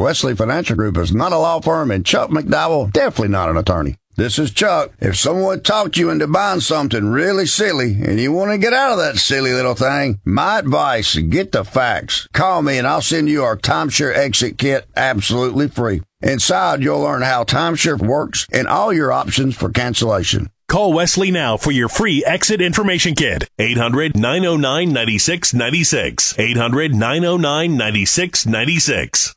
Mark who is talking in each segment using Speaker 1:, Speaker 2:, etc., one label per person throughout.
Speaker 1: Wesley Financial Group is not a law firm, and Chuck McDowell definitely not an attorney. This is Chuck. If someone talked you into buying something really silly and you want to get out of that silly little thing, my advice, get the facts. Call me and I'll send you our timeshare exit kit absolutely free. Inside, you'll learn how timeshare works and all your options for cancellation.
Speaker 2: Call Wesley now for your free exit information kit. 800-909-9696. 800-909-9696.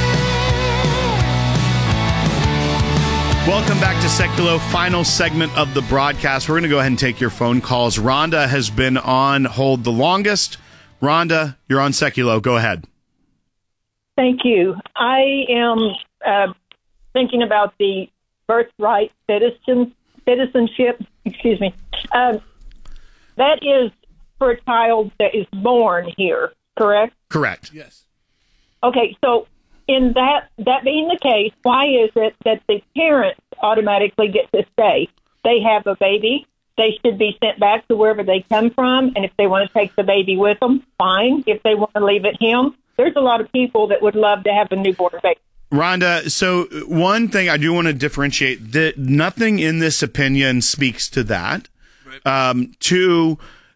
Speaker 3: Welcome back to Seculo, final segment of the broadcast. We're going to go ahead and take your phone calls. Rhonda has been on hold the longest. Rhonda, you're on Seculo. Go ahead.
Speaker 4: Thank you. I am thinking about the birthright citizenship. Excuse me. That is for a child that is born here, correct?
Speaker 3: Correct.
Speaker 5: Yes.
Speaker 4: Okay, so in that being the case, why is it that the parents automatically get to stay? They have a baby. They should be sent back to wherever they come from, and if they want to take the baby with them, fine. If they want to leave it him, there's a lot of people that would love to have a newborn baby.
Speaker 3: Rhonda, so one thing I do want to differentiate, that nothing in this opinion speaks to that. Right. Two,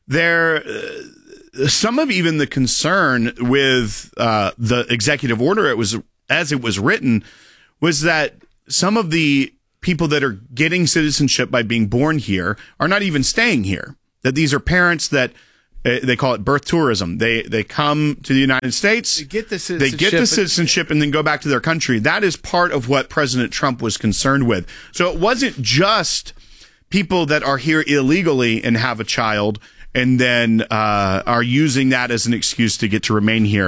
Speaker 3: some of even the concern with the executive order, as it was written, was that some of the people that are getting citizenship by being born here are not even staying here. That these are parents that they call it birth tourism. They come to the United States,
Speaker 5: they get the citizenship
Speaker 3: and then go back to their country. That is part of what President Trump was concerned with. So it wasn't just people that are here illegally and have a child and then are using that as an excuse to get to remain here.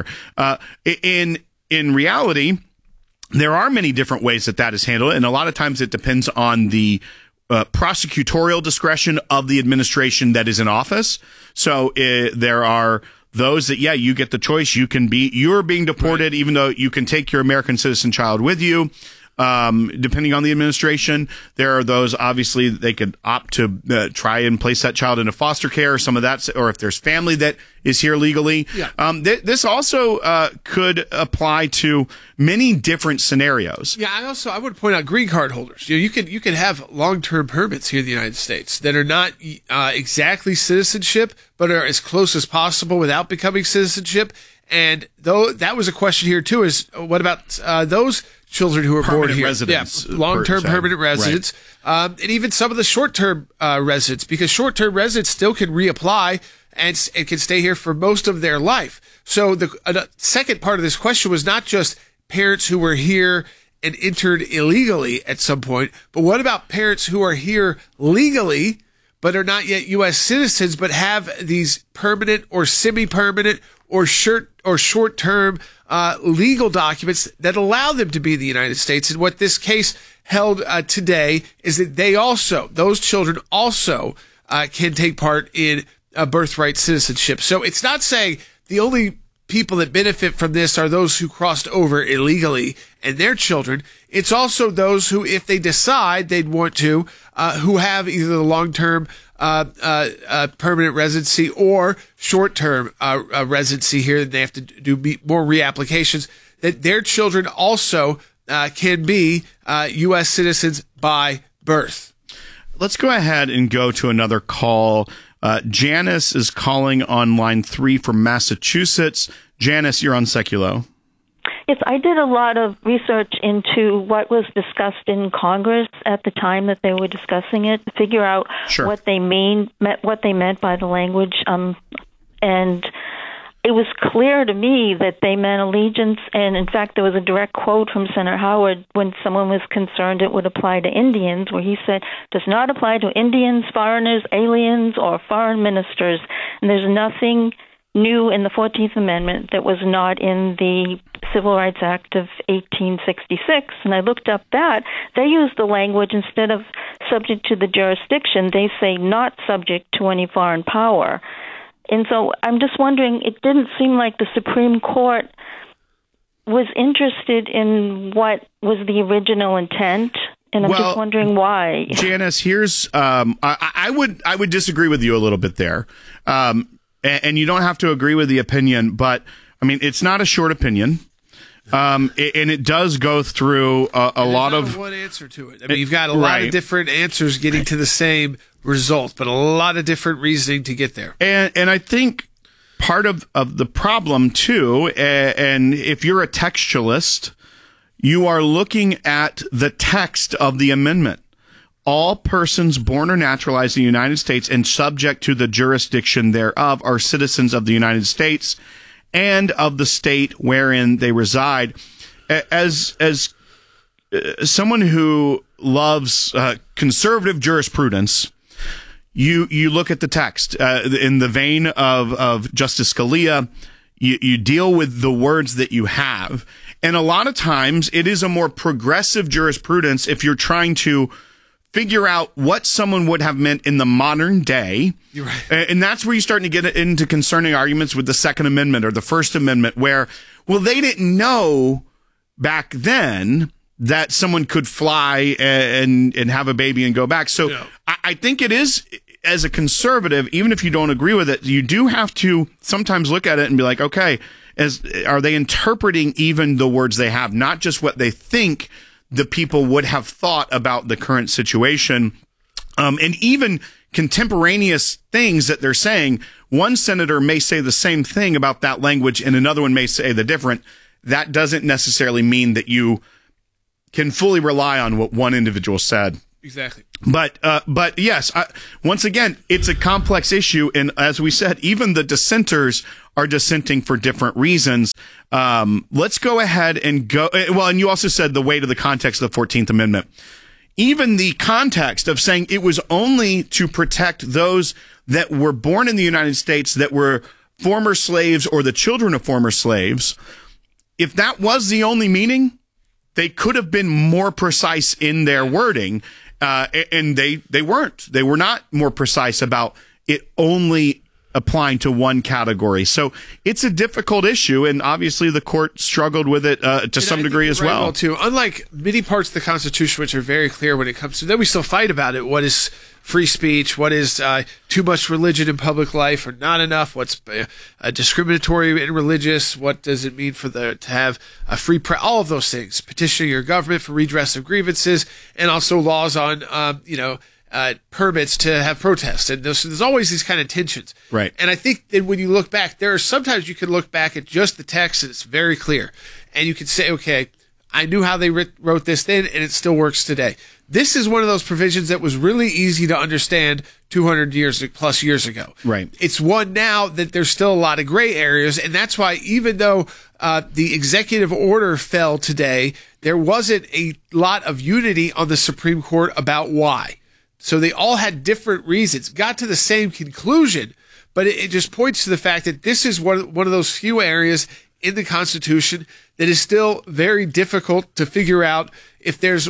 Speaker 3: In reality, there are many different ways that is handled, and a lot of times it depends on the prosecutorial discretion of the administration that is in office. So there are those that, you get the choice. You're being deported, right, even though you can take your American citizen child with you. Depending on the administration, there are those, obviously, they could opt to try and place that child into foster care or some of that, or if there's family that is here legally. Yeah. This also could apply to many different scenarios.
Speaker 5: Yeah, I would point out green card holders. You could have long-term permits here in the United States that are not exactly citizenship, but are as close as possible without becoming citizenship. And though that was a question here too, is what about those children who are born here?
Speaker 3: Residents,
Speaker 5: long-term permanent residents, right. And even some of the short-term residents, because short-term residents still can reapply and can stay here for most of their life. So the second part of this question was not just parents who were here and entered illegally at some point, but what about parents who are here legally but are not yet U.S. citizens, but have these permanent or semi-permanent or short-term legal documents that allow them to be in the United States? And what this case held today is that those children also can take part in birthright citizenship. So it's not saying the only people that benefit from this are those who crossed over illegally and their children. It's also those who, if they decide they'd want to, who have either the long-term permanent residency or short-term residency here, and they have to do more reapplications, that their children also can be U.S. citizens by birth.
Speaker 3: Let's go ahead and go to another call. Janice is calling on line 3 from Massachusetts. Janice, you're on Seculo.
Speaker 6: Yes, I did a lot of research into what was discussed in Congress at the time that they were discussing it, to figure out what they meant by the language, and it was clear to me that they meant allegiance. And in fact, there was a direct quote from Senator Howard when someone was concerned it would apply to Indians, where he said, "Does not apply to Indians, foreigners, aliens, or foreign ministers." And there's nothing new in the 14th Amendment that was not in the Civil Rights Act of 1866. And I looked up that. They use the language, instead of subject to the jurisdiction, they say not subject to any foreign power. And so I'm just wondering, it didn't seem like the Supreme Court was interested in what was the original intent. And I'm just wondering why.
Speaker 3: Janice, here's I would disagree with you a little bit there. And you don't have to agree with the opinion, but I mean, it's not a short opinion. And it does go through a lot of
Speaker 5: one answer to it. I mean, you've got a lot of different answers getting to the same result, but a lot of different reasoning to get there.
Speaker 3: And I think part of the problem too, and if you're a textualist, you are looking at the text of the amendment. All persons born or naturalized in the United States and subject to the jurisdiction thereof are citizens of the United States and of the state wherein they reside. As someone who loves conservative jurisprudence, you look at the text in the vein of Justice Scalia. You deal with the words that you have. And a lot of times it is a more progressive jurisprudence if you're trying to figure out what someone would have meant in the modern day.
Speaker 5: You're right.
Speaker 3: And that's where you start to get into concerning arguments with the Second Amendment or the First Amendment where, well, they didn't know back then that someone could fly and have a baby and go back. So I think it is, as a conservative, even if you don't agree with it, you do have to sometimes look at it and be like, okay, are they interpreting even the words they have, not just what they think the people would have thought about the current situation, and even contemporaneous things that they're saying. One senator may say the same thing about that language and another one may say the different. That doesn't necessarily mean that you can fully rely on what one individual said.
Speaker 5: Exactly.
Speaker 3: But yes, once again, it's a complex issue. And as we said, even the dissenters are dissenting for different reasons. Let's go ahead and go. Well, and you also said the weight of the context of the 14th Amendment. Even the context of saying it was only to protect those that were born in the United States that were former slaves or the children of former slaves. If that was the only meaning, they could have been more precise in their wording. And they weren't. They were not more precise about it only applying to one category. So it's a difficult issue, and obviously the court struggled with it to some degree as well.
Speaker 5: Too. Unlike many parts of the Constitution, which are very clear when it comes to, then we still fight about it. What is free speech? What is too much religion in public life or not enough? What's discriminatory and religious? What does it mean for to have a free press? All of those things. Petitioning your government for redress of grievances, and also laws on permits to have protests. And there's always these kind of tensions.
Speaker 3: Right.
Speaker 5: And I think that when you look back, there are sometimes you can look back at just the text and it's very clear. And you can say, okay, I knew how they wrote this then, and it still works today. This is one of those provisions that was really easy to understand 200 plus years ago.
Speaker 3: Right.
Speaker 5: It's one now that there's still a lot of gray areas, and that's why even though the executive order fell today, there wasn't a lot of unity on the Supreme Court about why. So they all had different reasons, got to the same conclusion, but it just points to the fact that this is one of those few areas in the Constitution that is still very difficult to figure out if there's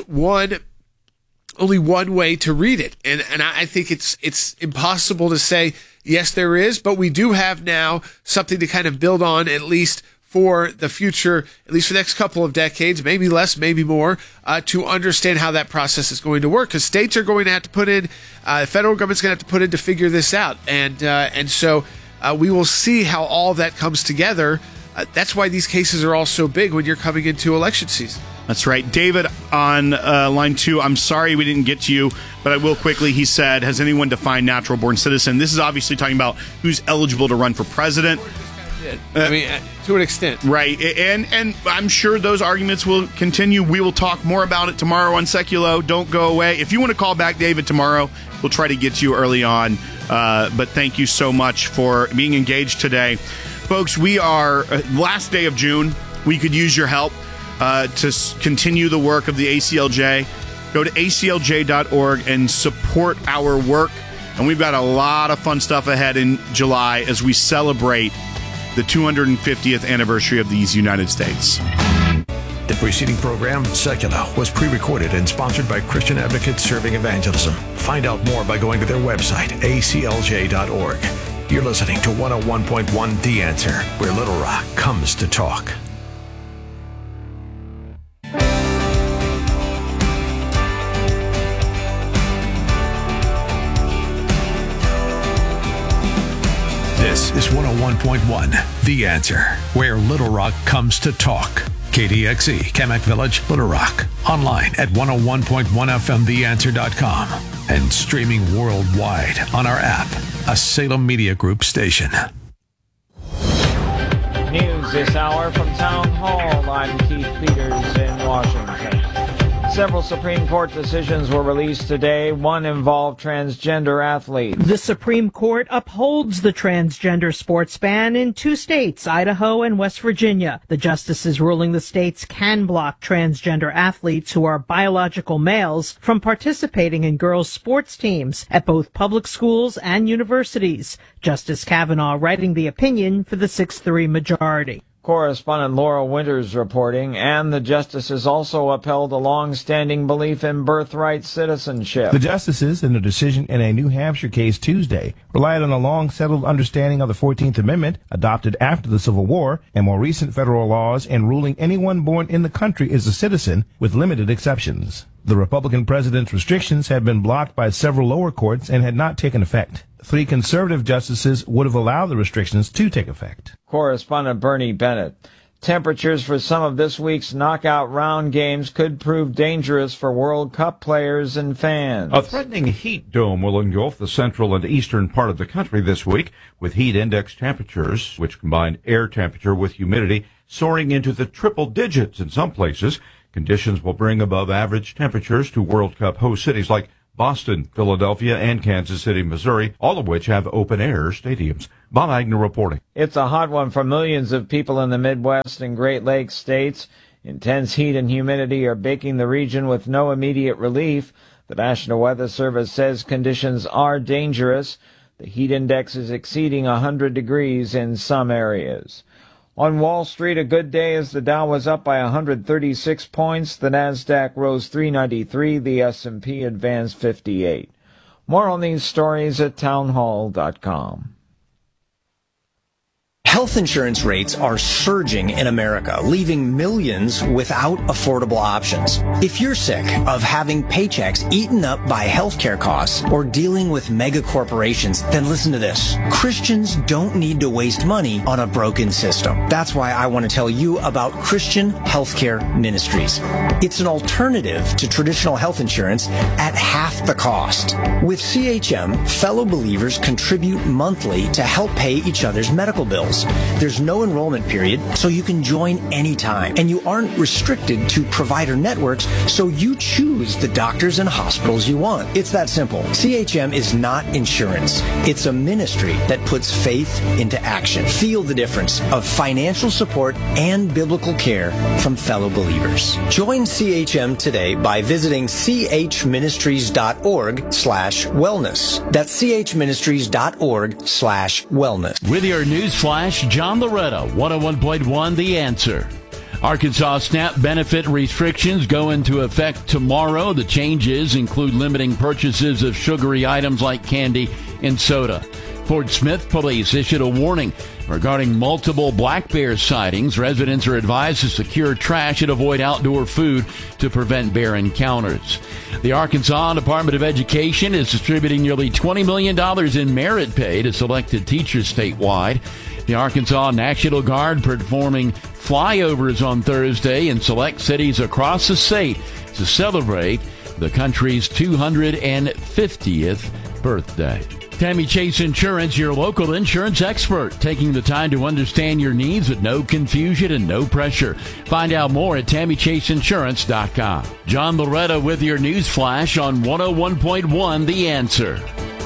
Speaker 5: only one way to read it. And I think it's impossible to say, yes, there is, but we do have now something to kind of build on, at least for the future, at least for the next couple of decades, maybe less, maybe more, to understand how that process is going to work. Because states are going to have to put in, the federal government's going to have to put in to figure this out. And so we will see how all that comes together. That's why these cases are all so big when you're coming into election season.
Speaker 3: That's right. David on line 2, I'm sorry we didn't get to you, but I will quickly. He said, has anyone defined natural-born citizen? This is obviously talking about who's eligible to run for president.
Speaker 5: I mean, to an extent.
Speaker 3: Right. And I'm sure those arguments will continue. We will talk more about it tomorrow on Seculo. Don't go away. If you want to call back David tomorrow, we'll try to get to you early on. But thank you so much for being engaged today. Folks, we are last day of June. We could use your help to continue the work of the ACLJ. Go to aclj.org and support our work. And we've got a lot of fun stuff ahead in July as we celebrate the 250th anniversary of these United States.
Speaker 7: The preceding program, Secular, was pre-recorded and sponsored by Christian Advocates Serving Evangelism. Find out more by going to their website, aclj.org. You're listening to 101.1 The Answer, where Little Rock comes to talk. This is 101.1 The Answer, where Little Rock comes to talk. KDXE, Kamak Village, Little Rock. Online at 101.1FMTheAnswer.com. And streaming worldwide on our app, a Salem Media Group station.
Speaker 8: News this hour from Town Hall. I'm Keith Peters in Washington. Several Supreme Court decisions were released today. One involved transgender athletes.
Speaker 9: The Supreme Court upholds the transgender sports ban in 2 states, Idaho and West Virginia. The justices ruling the states can block transgender athletes who are biological males from participating in girls' sports teams at both public schools and universities. Justice Kavanaugh writing the opinion for the 6-3 majority.
Speaker 8: Correspondent Laura Winters reporting, and the justices also upheld a long-standing belief in birthright citizenship.
Speaker 10: The justices, in a decision in a New Hampshire case Tuesday, relied on a long-settled understanding of the 14th Amendment, adopted after the Civil War, and more recent federal laws in ruling anyone born in the country is a citizen, with limited exceptions. The Republican president's restrictions had been blocked by several lower courts and had not taken effect. 3 conservative justices would have allowed the restrictions to take effect.
Speaker 8: Correspondent Bernie Bennett. Temperatures for some of this week's knockout round games could prove dangerous for World Cup players and fans.
Speaker 11: A threatening heat dome will engulf the central and eastern part of the country this week, with heat index temperatures, which combine air temperature with humidity, soaring into the triple digits in some places. Conditions will bring above average temperatures to World Cup host cities like Boston, Philadelphia, and Kansas City, Missouri, all of which have open-air stadiums. Bob Agnew reporting.
Speaker 8: It's a hot one for millions of people in the Midwest and Great Lakes states. Intense heat and humidity are baking the region with no immediate relief. The National Weather Service says conditions are dangerous. The heat index is exceeding 100 degrees in some areas. On Wall Street, a good day as the Dow was up by 136 points. The Nasdaq rose 393. The S&P advanced 58. More on these stories at townhall.com.
Speaker 12: Health insurance rates are surging in America, leaving millions without affordable options. If you're sick of having paychecks eaten up by healthcare costs or dealing with mega corporations, then listen to this. Christians don't need to waste money on a broken system. That's why I want to tell you about Christian Healthcare Ministries. It's an alternative to traditional health insurance at half the cost. With CHM, fellow believers contribute monthly to help pay each other's medical bills. There's no enrollment period, so you can join anytime. And you aren't restricted to provider networks, so you choose the doctors and hospitals you want. It's that simple. CHM is not insurance. It's a ministry that puts faith into action. Feel the difference of financial support and biblical care from fellow believers. Join CHM today by visiting chministries.org/wellness. That's chministries.org/wellness.
Speaker 13: With your news flash, John Loretta, 101.1 The Answer. Arkansas SNAP benefit restrictions go into effect tomorrow. The changes include limiting purchases of sugary items like candy and soda. Fort Smith police issued a warning regarding multiple black bear sightings. Residents are advised to secure trash and avoid outdoor food to prevent bear encounters. The Arkansas Department of Education is distributing nearly $20 million in merit pay to selected teachers statewide. The Arkansas National Guard performing flyovers on Thursday in select cities across the state to celebrate the country's 250th birthday. Tammy Chase Insurance, your local insurance expert, taking the time to understand your needs with no confusion and no pressure. Find out more at TammyChaseInsurance.com. John Loretta with your news flash on 101.1 The Answer.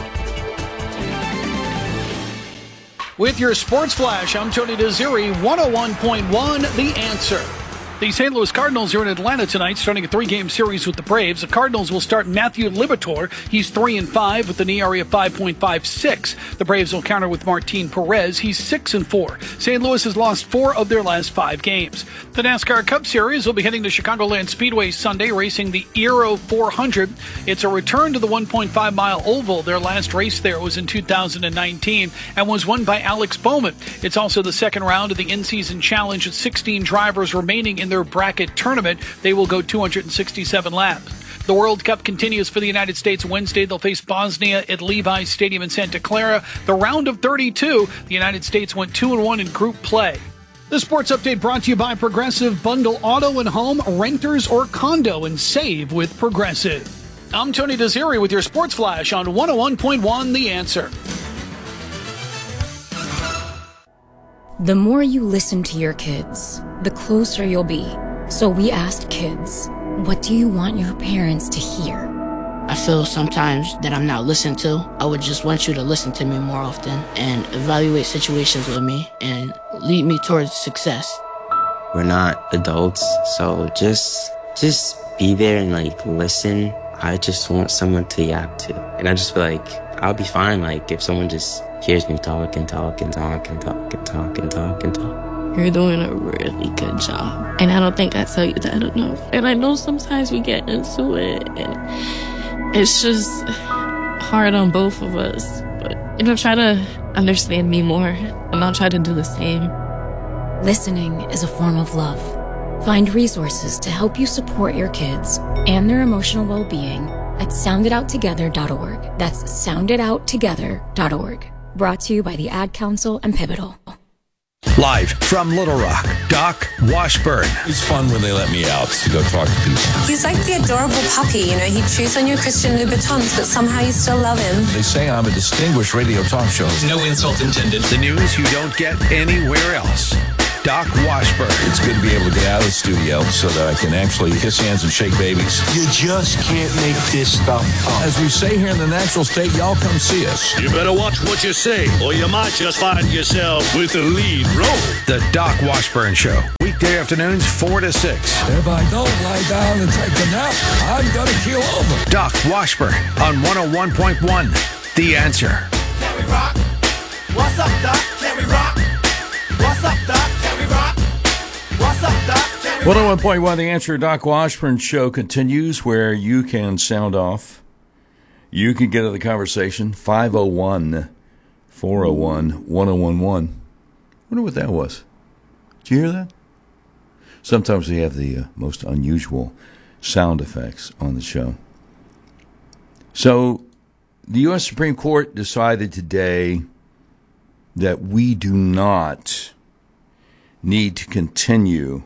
Speaker 14: With your sports flash, I'm Tony Desiri, 101.1 The Answer. The St. Louis Cardinals are in Atlanta tonight, starting a 3-game series with the Braves. The Cardinals will start Matthew Liberatore. He's 3-5 with an ERA of 5.56. The Braves will counter with Martin Perez. He's 6-4. St. Louis has lost 4 of their last 5 games. The NASCAR Cup Series will be heading to Chicagoland Speedway Sunday, racing the Aero 400. It's a return to the 1.5-mile oval. Their last race there was in 2019 and was won by Alex Bowman. It's also the second round of the in-season challenge with 16 drivers remaining in their bracket tournament. They will go 267 laps. The World Cup continues for the United States Wednesday. They'll face Bosnia at Levi's Stadium in Santa Clara. The round of 32, the United States went 2-1 in group play. The sports update brought to you by Progressive. Bundle auto and home, renters or condo, and save with Progressive. I'm Tony Desiri with your Sports Flash on 101.1 The Answer.
Speaker 15: The more you listen to your kids, the closer you'll be. So we asked kids, what do you want your parents to hear?
Speaker 16: I feel sometimes that I'm not listened to. I would just want you to listen to me more often and evaluate situations with me and lead me towards success.
Speaker 17: We're not adults, so just be there and listen. I just want someone to yap to. And I just feel like I'll be fine if someone just hears me talk and talk and talk and talk and talk and talk and talk.
Speaker 18: You're doing a really good job. And I don't think I tell you that enough. And I know sometimes we get into it and it's just hard on both of us. But, try to understand me more, and I'll try to do the same.
Speaker 15: Listening is a form of love. Find resources to help you support your kids and their emotional well-being at soundidouttogether.org. That's soundidouttogether.org. Brought to you by the Ad Council and Pivotal.
Speaker 7: Live from Little Rock, Doc Washburn.
Speaker 19: It's fun when they let me out to go talk to people.
Speaker 20: He's like the adorable puppy, he chews on your Christian Louboutins, but somehow you still love him.
Speaker 19: They say I'm a distinguished radio talk show.
Speaker 21: No insult intended.
Speaker 7: The news you don't get anywhere else. Doc Washburn.
Speaker 19: It's good to be able to get out of the studio so that I can actually kiss hands and shake babies.
Speaker 21: You just can't make this stuff up.
Speaker 19: As we say here in the natural state, y'all come see us.
Speaker 22: You better watch what you say, or you might just find yourself with the lead role.
Speaker 7: The Doc Washburn Show. Weekday afternoons, 4 to 6.
Speaker 19: If I don't lie down and take a nap, I'm going to keel over.
Speaker 7: Doc Washburn on 101.1. The Answer.
Speaker 23: Can we rock? What's up, Doc? Can we rock? What's up, Doc? Can we rock? What's up, Doc?
Speaker 11: 101.1 The Answer. Doc Washburn Show continues, where you can sound off. You can get into the conversation. 501-401-1011. Wonder what that was. Did you hear that? Sometimes we have the most unusual sound effects on the show. So, the U.S. Supreme Court decided today that we do not need to continue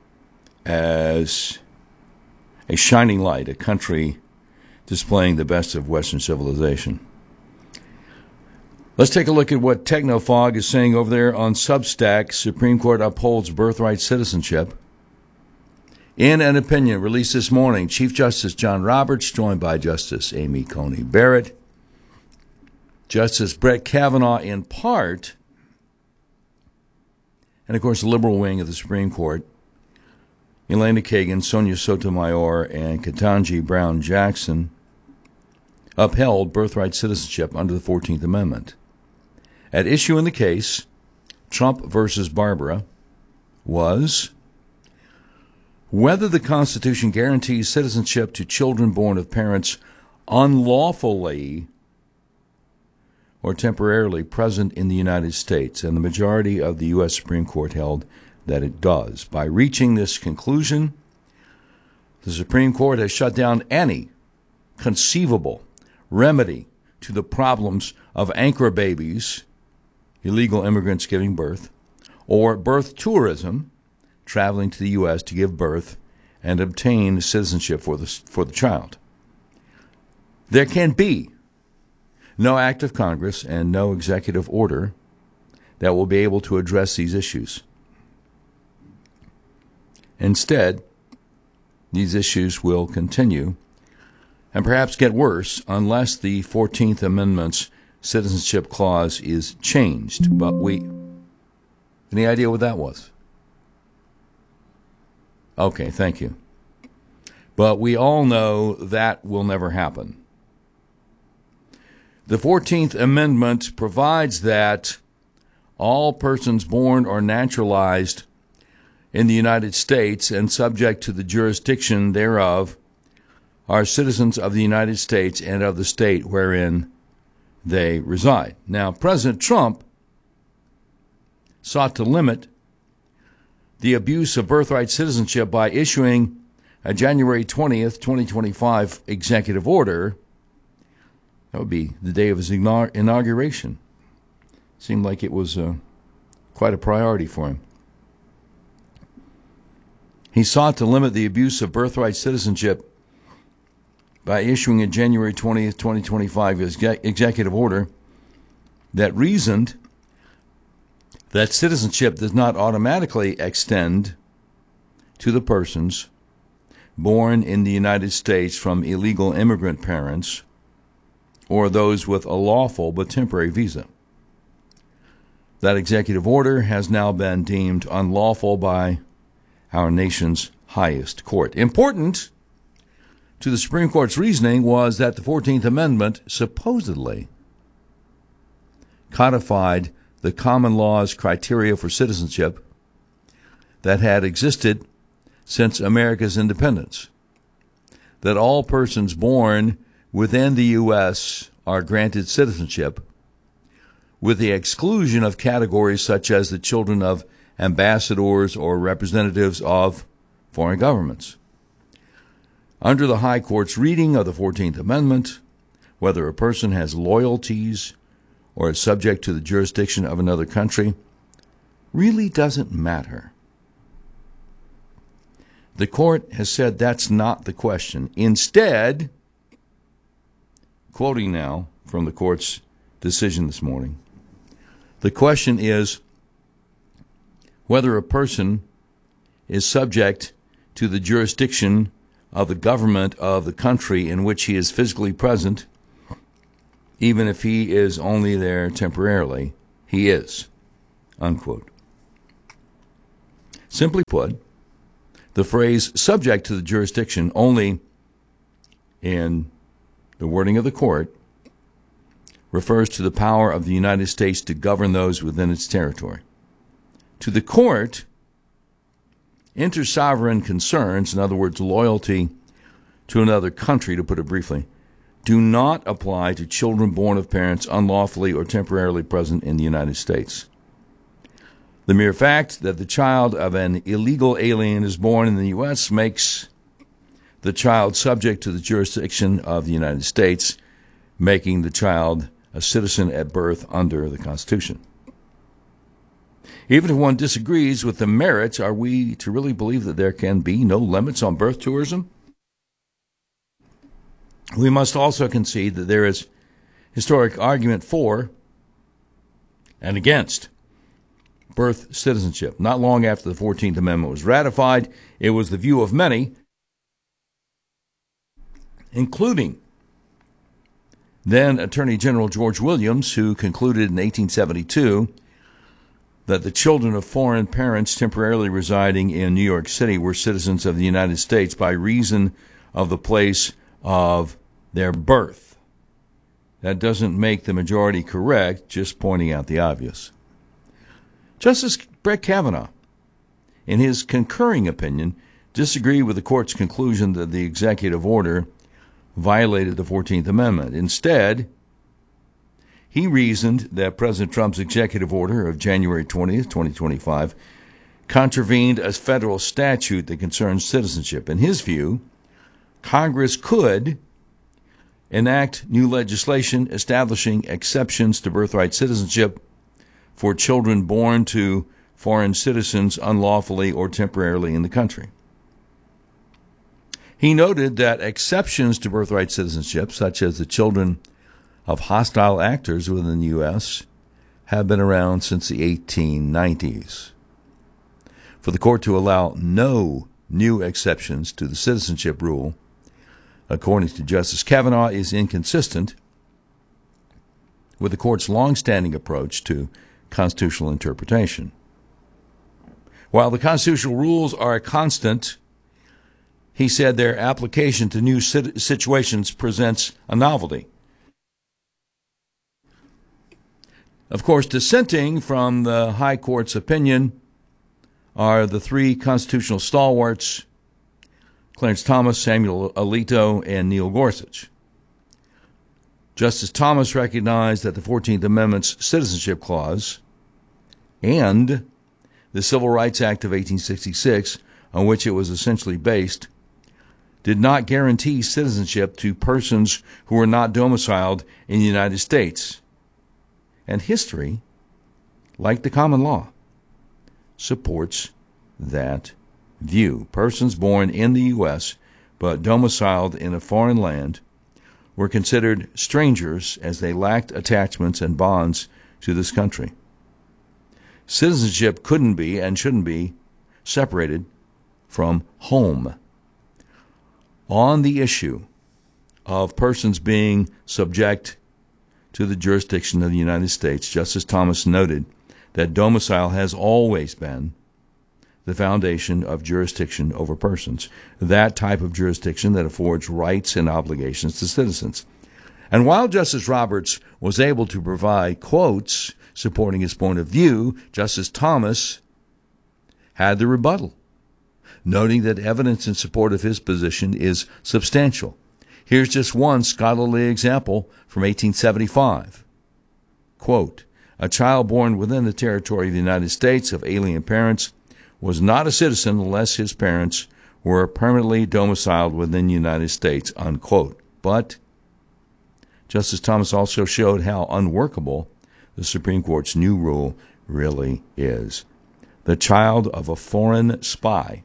Speaker 11: as a shining light, a country displaying the best of Western civilization. Let's take a look at what Technofog is saying over there on Substack. Supreme Court upholds birthright citizenship. In an opinion released this morning, Chief Justice John Roberts, joined by Justice Amy Coney Barrett, Justice Brett Kavanaugh in part, and of course the liberal wing of the Supreme Court, Elena Kagan, Sonia Sotomayor, and Ketanji Brown Jackson, upheld birthright citizenship under the 14th Amendment. At issue in the case, Trump versus Barbara, was whether the Constitution guarantees citizenship to children born of parents unlawfully or temporarily present in the United States, and the majority of the U.S. Supreme Court held that it does. By reaching this conclusion, the Supreme Court has shut down any conceivable remedy to the problems of anchor babies, illegal immigrants giving birth, or birth tourism, traveling to the U.S. to give birth and obtain citizenship for the child. There can be no act of Congress and no executive order that will be able to address these issues. Instead, these issues will continue and perhaps get worse unless the 14th Amendment's citizenship clause is changed. But any idea what that was? Okay, thank you. But we all know that will never happen. The 14th Amendment provides that all persons born or naturalized in the United States and subject to the jurisdiction thereof are citizens of the United States and of the state wherein they reside. Now, President Trump sought to limit the abuse of birthright citizenship by issuing a January 20th, 2025 executive order. That would be the day of his inauguration. Seemed like it was quite a priority for him.
Speaker 1: He sought to limit the abuse of birthright citizenship by issuing a January 20th, 2025 executive order that reasoned that citizenship does not automatically extend to the persons born in the United States from illegal immigrant parents or those with a lawful but temporary visa. That executive order has now been deemed unlawful by our nation's highest court. Important to the Supreme Court's reasoning was that the 14th Amendment supposedly codified the common law's criteria for citizenship that had existed since America's independence, that all persons born within the U.S. are granted citizenship, with the exclusion of categories such as the children of ambassadors or representatives of foreign governments. Under the High Court's reading of the 14th Amendment, whether a person has loyalties or is subject to the jurisdiction of another country really doesn't matter. The court has said that's not the question. Instead, quoting now from the court's decision this morning, the question is whether a person is subject to the jurisdiction of the government of the country in which he is physically present, even if he is only there temporarily. He is, unquote. Simply put, the phrase subject to the jurisdiction only in the wording of the court refers to the power of the United States to govern those within its territory. To the court, inter-sovereign concerns, in other words, loyalty to another country, to put it briefly, do not apply to children born of parents unlawfully or temporarily present in the United States. The mere fact that the child of an illegal alien is born in the U.S. makes the child subject to the jurisdiction of the United States, making the child a citizen at birth under the Constitution. Even if one disagrees with the merits, are we to really believe that there can be no limits on birth tourism? We must also concede that there is historic argument for and against birth citizenship. Not long after the 14th Amendment was ratified, it was the view of many, including then Attorney General George Williams, who concluded in 1872 that the children of foreign parents temporarily residing in New York City were citizens of the United States by reason of the place of their birth. That doesn't make the majority correct, just pointing out the obvious. Justice Brett Kavanaugh, in his concurring opinion, disagreed with the court's conclusion that the executive order violated the 14th Amendment. Instead, he reasoned that President Trump's executive order of January 20th, 2025, contravened a federal statute that concerns citizenship. In his view, Congress could enact new legislation establishing exceptions to birthright citizenship for children born to foreign citizens unlawfully or temporarily in the country. He noted that exceptions to birthright citizenship, such as the children of hostile actors within the U.S., have been around since the 1890s. For the court to allow no new exceptions to the citizenship rule, according to Justice Kavanaugh, is inconsistent with the court's longstanding approach to constitutional interpretation. While the constitutional rules are a constant, he said their application to new situations presents a novelty. Of course, dissenting from the High Court's opinion are the three constitutional stalwarts, Clarence Thomas, Samuel Alito, and Neil Gorsuch. Justice Thomas recognized that the 14th Amendment's Citizenship Clause and the Civil Rights Act of 1866, on which it was essentially based, did not guarantee citizenship to persons who were not domiciled in the United States. And history, like the common law, supports that view, persons born in the U.S. but domiciled in a foreign land were considered strangers as they lacked attachments and bonds to this country. Citizenship couldn't be and shouldn't be separated from home. On the issue of persons being subject to the jurisdiction of the United States, Justice Thomas noted that domicile has always been the foundation of jurisdiction over persons, that type of jurisdiction that affords rights and obligations to citizens. And while Justice Roberts was able to provide quotes supporting his point of view, Justice Thomas had the rebuttal, noting that evidence in support of his position is substantial. Here's just one scholarly example from 1875. Quote, "A child born within the territory of the United States of alien parents was not a citizen unless his parents were permanently domiciled within the United States," unquote. But Justice Thomas also showed how unworkable the Supreme Court's new rule really is. The child of a foreign spy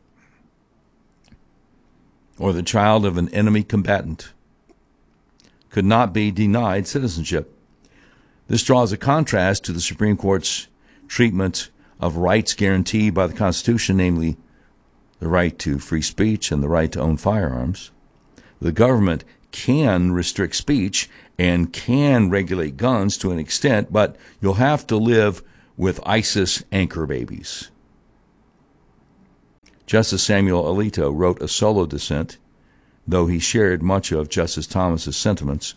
Speaker 1: or the child of an enemy combatant could not be denied citizenship. This draws a contrast to the Supreme Court's treatment of rights guaranteed by the Constitution, namely the right to free speech and the right to own firearms. The government can restrict speech and can regulate guns to an extent, but you'll have to live with ISIS anchor babies. Justice Samuel Alito wrote a solo dissent, though he shared much of Justice Thomas's sentiments.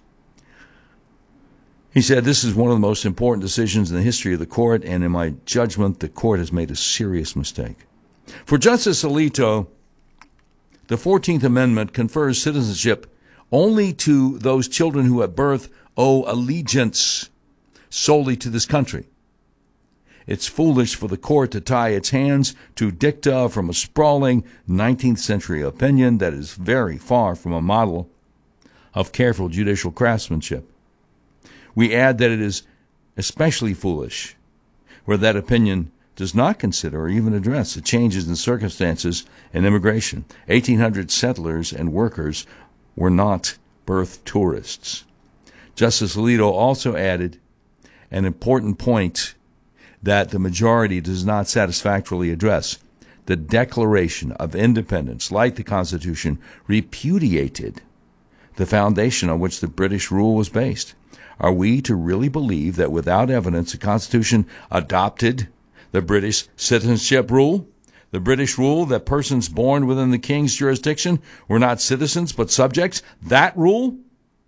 Speaker 1: He said, "This is one of the most important decisions in the history of the court, and in my judgment, the court has made a serious mistake." For Justice Alito, the 14th Amendment confers citizenship only to those children who at birth owe allegiance solely to this country. It's foolish for the court to tie its hands to dicta from a sprawling 19th century opinion that is very far from a model of careful judicial craftsmanship. We add that it is especially foolish where that opinion does not consider or even address the changes in circumstances in immigration. 1800 settlers and workers were not birth tourists. Justice Alito also added an important point that the majority does not satisfactorily address. The Declaration of Independence, like the Constitution, repudiated the foundation on which the British rule was based. Are we to really believe that without evidence the Constitution adopted the British citizenship rule? The British rule that persons born within the king's jurisdiction were not citizens but subjects? That rule?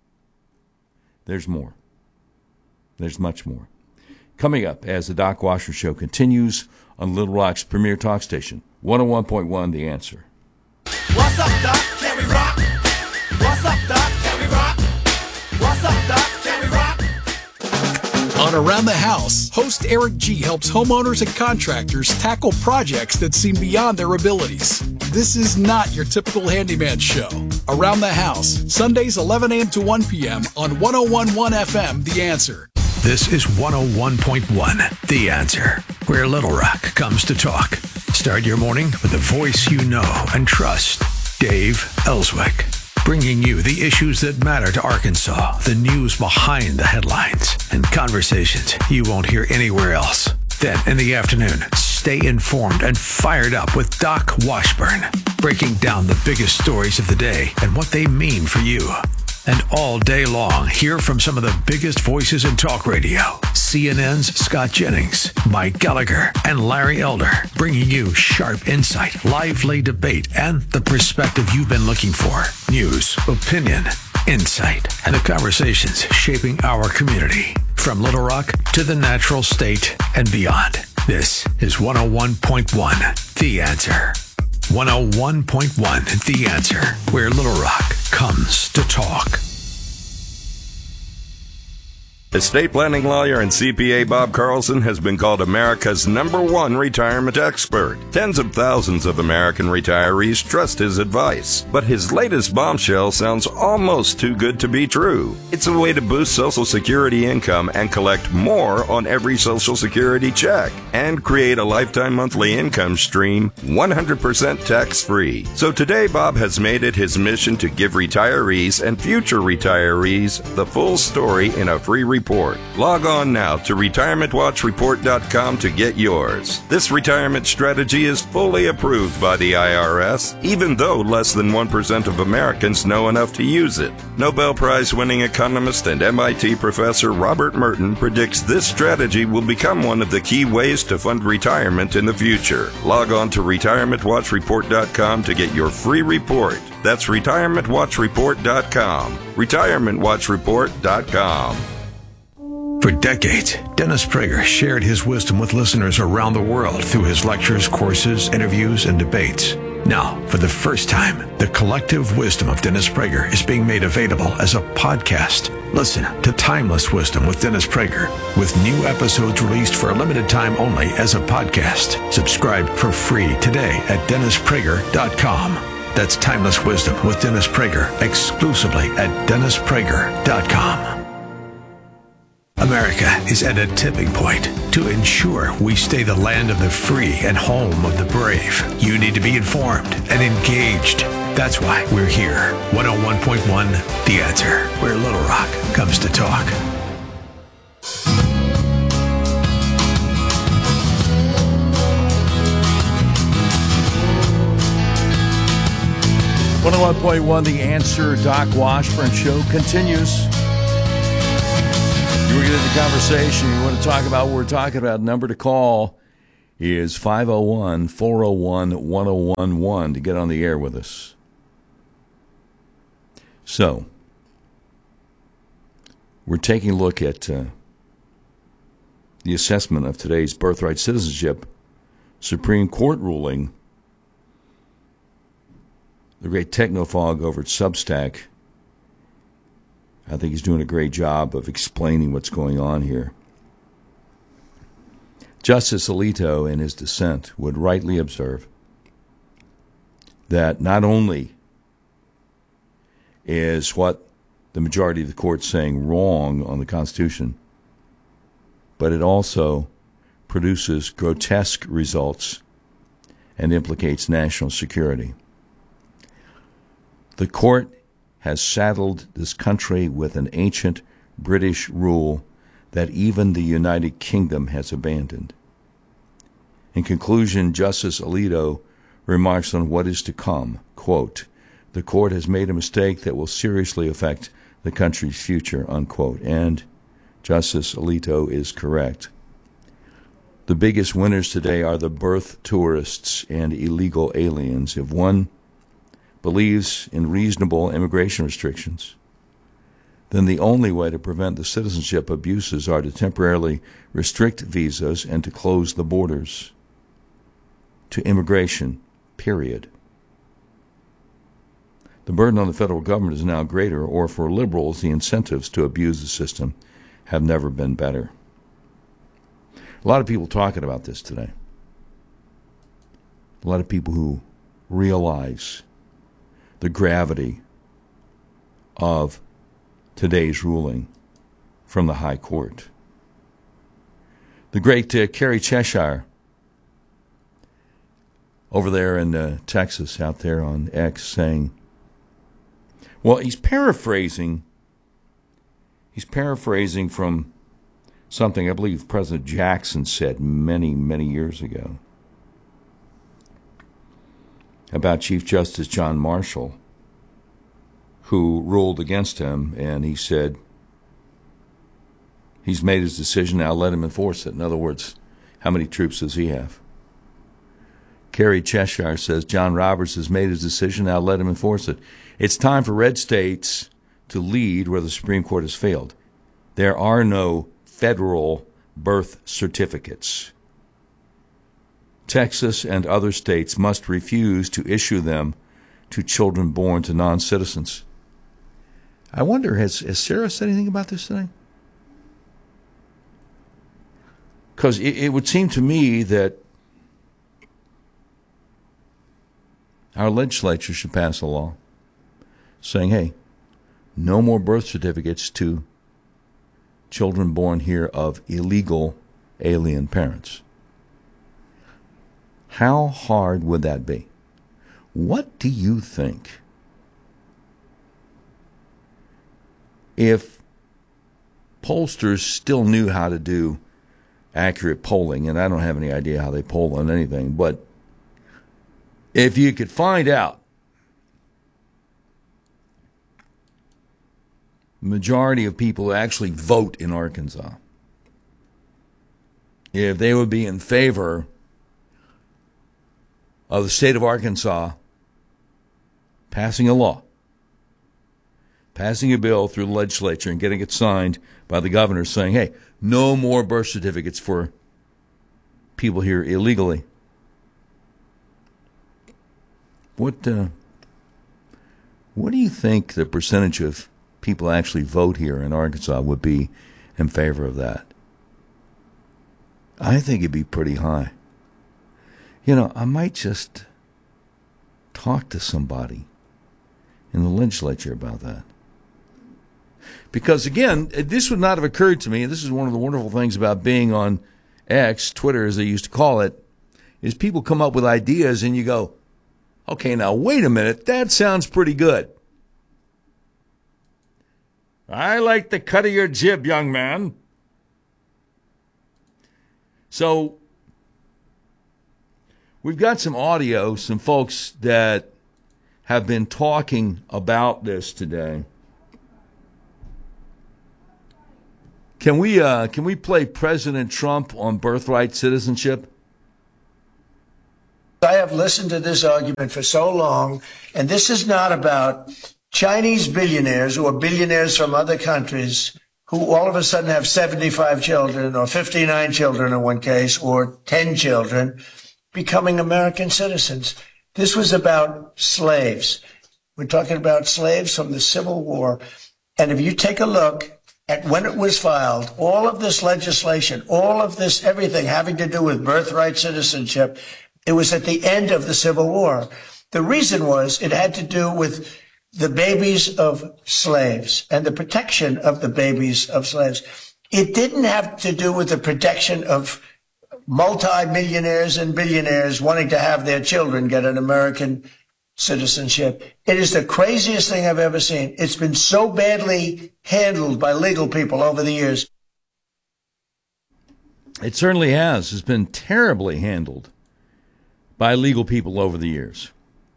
Speaker 1: There's more. There's much more. Coming up as the Doc Washer Show continues on Little Rock's premier talk station, 101.1 The Answer.
Speaker 23: What's up, Doc? Can we rock? What's up, Doc? Can we rock? What's up, Doc? Can we rock?
Speaker 2: On Around the House, host Eric G. helps homeowners and contractors tackle projects that seem beyond their abilities. This is not your typical handyman show. Around the House, Sundays 11 a.m. to 1 p.m. on 101.1 FM, The Answer.
Speaker 7: This is 101.1 The Answer, where Little Rock comes to talk. Start your morning with a voice you know and trust. Dave Ellswick, bringing you the issues that matter to Arkansas, the news behind the headlines, and conversations you won't hear anywhere else. Then in the afternoon, stay informed and fired up with Doc Washburn, breaking down the biggest stories of the day and what they mean for you. And all day long, hear from some of the biggest voices in talk radio. CNN's Scott Jennings, Mike Gallagher, and Larry Elder, bringing you sharp insight, lively debate, and the perspective you've been looking for. News, opinion, insight, and the conversations shaping our community. From Little Rock to the Natural State and beyond. This is 101.1 The Answer. 101.1 The Answer, where Little Rock comes to talk.
Speaker 4: Estate planning lawyer and CPA Bob Carlson has been called America's #1 retirement expert. Tens of thousands of American retirees trust his advice, but his latest bombshell sounds almost too good to be true. It's a way to boost Social Security income and collect more on every Social Security check and create a lifetime monthly income stream 100% tax-free. So today, Bob has made it his mission to give retirees and future retirees the full story in a free report. Log on now to retirementwatchreport.com to get yours. This retirement strategy is fully approved by the IRS, even though less than 1% of Americans know enough to use it. Nobel Prize-winning economist and MIT professor Robert Merton predicts this strategy will become one of the key ways to fund retirement in the future. Log on to retirementwatchreport.com to get your free report. That's retirementwatchreport.com. retirementwatchreport.com.
Speaker 7: For decades, Dennis Prager shared his wisdom with listeners around the world through his lectures, courses, interviews, and debates. Now, for the first time, the collective wisdom of Dennis Prager is being made available as a podcast. Listen to Timeless Wisdom with Dennis Prager, with new episodes released for a limited time only as a podcast. Subscribe for free today at DennisPrager.com. That's Timeless Wisdom with Dennis Prager, exclusively at DennisPrager.com. America is at a tipping point. To ensure we stay the land of the free and home of the brave, you need to be informed and engaged. That's why we're here. 101.1 The Answer, where Little Rock comes to talk.
Speaker 1: The Answer. Doc Washburn Show continues. You were getting into the conversation. You want to talk about what we're talking about. Number to call is 501-401-1011 to get on the air with us. So, we're taking a look at the assessment of today's birthright citizenship Supreme Court ruling. The great Technofog over at Substack, I think he's doing a great job of explaining what's going on here. Justice Alito, in his dissent, would rightly observe that not only is what the majority of the court saying wrong on the Constitution, but it also produces grotesque results and implicates national security. The court has saddled this country with an ancient British rule that even the United Kingdom has abandoned. In conclusion, Justice Alito remarks on what is to come. Quote, "The court has made a mistake that will seriously affect the country's future," unquote. And Justice Alito is correct. The biggest winners today are the birth tourists and illegal aliens. If one believes in reasonable immigration restrictions, then the only way to prevent the citizenship abuses are to temporarily restrict visas and to close the borders to immigration, period. The burden on the federal government is now greater, or for liberals, the incentives to abuse the system have never been better. A lot of people talking about this today. A lot of people who realize the gravity of today's ruling from the High Court. The great Kerry Cheshire over there in Texas, out there on X, saying, well, he's paraphrasing from something I believe President Jackson said many, many years ago about Chief Justice John Marshall, who ruled against him, and he said, he's made his decision, now let him enforce it. In other words, how many troops does he have? Kerry Cheshire says, John Roberts has made his decision, now let him enforce it. It's time for red states to lead where the Supreme Court has failed. There are no federal birth certificates. Texas and other states must refuse to issue them to children born to non-citizens. I wonder, has Sarah said anything about this today? Because it would seem to me that our legislature should pass a law saying, hey, no more birth certificates to children born here of illegal alien parents. How hard would that be? What do you think? If pollsters still knew how to do accurate polling, and I don't have any idea how they poll on anything, but if you could find out the majority of people who actually vote in Arkansas, if they would be in favor of the state of Arkansas passing a law, passing a bill through the legislature and getting it signed by the governor saying, hey, no more birth certificates for people here illegally. What do you think the percentage of people actually vote here in Arkansas would be in favor of that? I think it'd be pretty high. You know, I might just talk to somebody in the legislature about that. Because, again, this would not have occurred to me, and this is one of the wonderful things about being on X, Twitter as they used to call it, is people come up with ideas and you go, okay, now wait a minute, that sounds pretty good. I like the cut of your jib, young man. So we've got some audio, some folks that have been talking about this today. Can we play President Trump on birthright citizenship?
Speaker 3: I have listened to this argument for so long, and this is not about Chinese billionaires or billionaires from other countries who all of a sudden have 75 children or 59 children in one case or 10 children becoming American citizens. This was about slaves. We're talking about slaves from the Civil War. And if you take a look at when it was filed, all of this legislation, all of this, everything having to do with birthright citizenship, it was at the end of the Civil War. The reason was it had to do with the babies of slaves and the protection of the babies of slaves. It didn't have to do with the protection of multi-millionaires and billionaires wanting to have their children get an American citizenship. It is the craziest thing I've ever seen. It's been so badly handled by legal people over the years.
Speaker 1: It certainly has. It's been terribly handled by legal people over the years.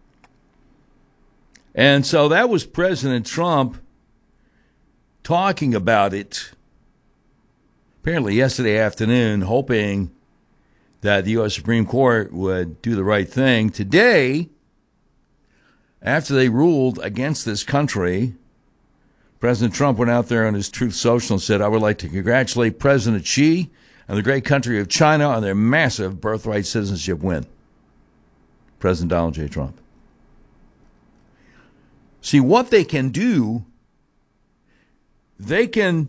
Speaker 1: And so that was President Trump talking about it apparently yesterday afternoon, hoping that the U.S. Supreme Court would do the right thing. Today, after they ruled against this country, President Trump went out there on his Truth Social and said, I would like to congratulate President Xi and the great country of China on their massive birthright citizenship win. President Donald J. Trump. See, what they can do, they can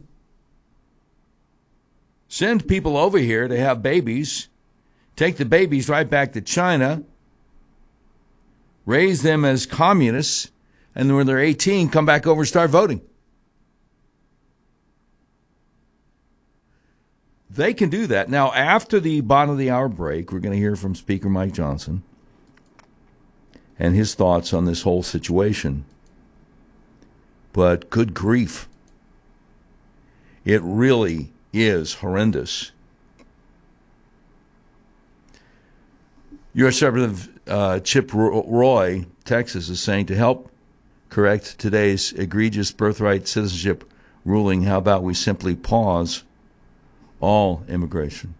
Speaker 1: send people over here to have babies, take the babies right back to China, raise them as communists, and then when they're 18, come back over and start voting. They can do that. Now, after the bottom of the hour break, we're going to hear from Speaker Mike Johnson and his thoughts on this whole situation. But good grief, it really is horrendous. U.S. Representative Chip Roy, Texas, is saying to help correct today's egregious birthright citizenship ruling, how about we simply pause all immigration?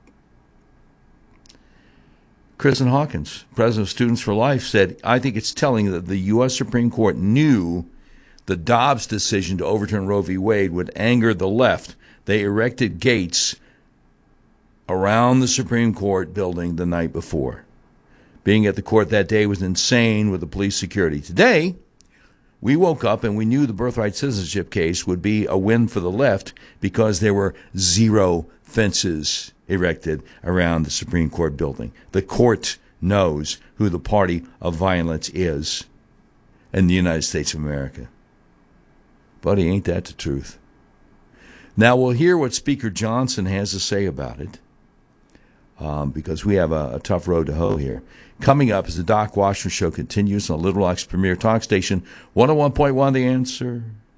Speaker 1: Kristen Hawkins, president of Students for Life, said, I think it's telling that the U.S. Supreme Court knew the Dobbs decision to overturn Roe v. Wade would anger the left. They erected gates around the Supreme Court building the night before. Being at the court that day was insane with the police security. Today, We woke up and we knew the birthright citizenship case would be a win for the left because there were 0 fences erected around the Supreme Court building. The court knows who the party of violence is in the United States of America. Buddy, ain't that the truth? Now we'll hear what Speaker Johnson has to say about it, because we have a tough road to hoe here. Coming up as the Doc Washington Show continues on Little Rock's premier talk station, 101.1 The Answer.